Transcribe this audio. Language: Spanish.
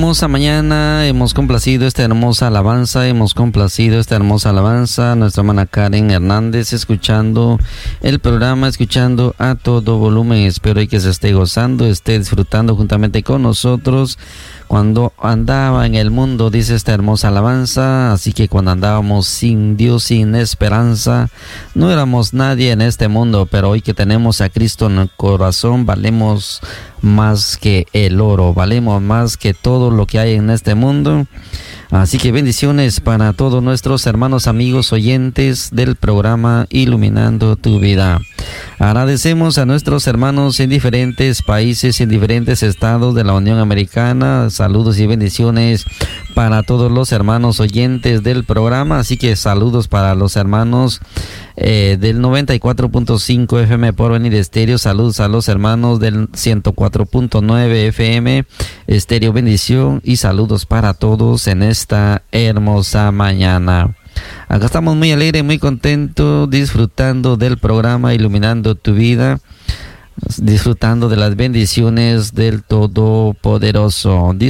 Hermosa mañana, hemos complacido esta hermosa alabanza, nuestra hermana Karen Hernández, escuchando el programa, escuchando a todo volumen. Espero que se esté gozando, esté disfrutando juntamente con nosotros. Cuando andaba en el mundo, dice esta hermosa alabanza, así que cuando andábamos sin Dios, sin esperanza, no éramos nadie en este mundo, pero hoy que tenemos a Cristo en el corazón, valemos más que el oro, valemos más que todo lo que hay en este mundo. Así que bendiciones para todos nuestros hermanos, amigos, oyentes del programa Iluminando tu Vida. Agradecemos a nuestros hermanos en diferentes países, en diferentes estados de la Unión Americana. Saludos y bendiciones para todos los hermanos oyentes del programa. Así que saludos para los hermanos del 94.5 FM Porvenir Estéreo. Saludos a los hermanos del 104.9 FM Estéreo Bendición. Y saludos para todos en esta hermosa mañana. Acá estamos muy alegres, muy contentos, disfrutando del programa Iluminando tu Vida, disfrutando de las bendiciones del Todopoderoso.